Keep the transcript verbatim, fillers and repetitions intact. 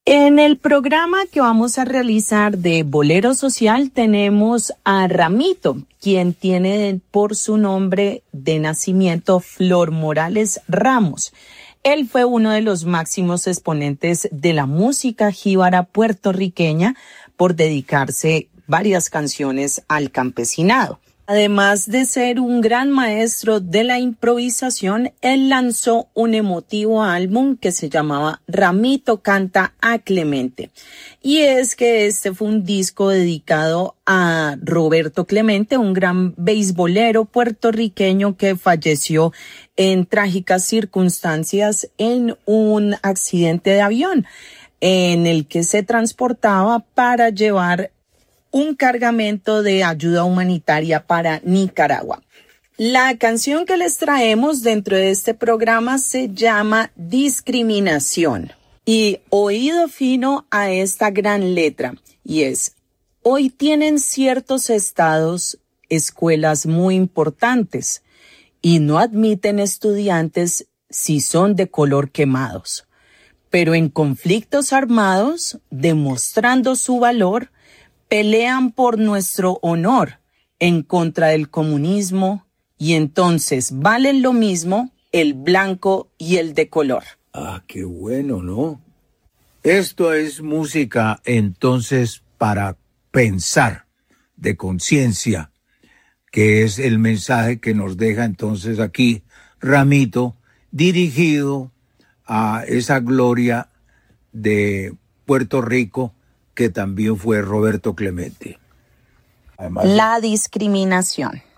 En el programa que vamos a realizar de Bolero Social tenemos a Ramito, quien tiene por su nombre de nacimiento Flor Morales Ramos. Él fue uno de los máximos exponentes de la música jíbara puertorriqueña por dedicarse varias canciones al campesinado. Además de ser un gran maestro de la improvisación, él lanzó un emotivo álbum que se llamaba Ramito Canta a Clemente. Y es que este fue un disco dedicado a Roberto Clemente, un gran beisbolero puertorriqueño que falleció en trágicas circunstancias en un accidente de avión en el que se transportaba para llevar un cargamento de ayuda humanitaria para Nicaragua. La canción que les traemos dentro de este programa se llama Discriminación. Y oído fino a esta gran letra, y es: hoy tienen ciertos estados escuelas muy importantes y no admiten estudiantes si son de color quemados. Pero en conflictos armados, demostrando su valor, pelean por nuestro honor en contra del comunismo y entonces valen lo mismo el blanco y el de color. Ah, qué bueno, ¿no? Esto es música entonces para pensar, de conciencia, que es el mensaje que nos deja entonces aquí Ramito, dirigido a esa gloria de Puerto Rico que también fue Roberto Clemente. Además, la discriminación.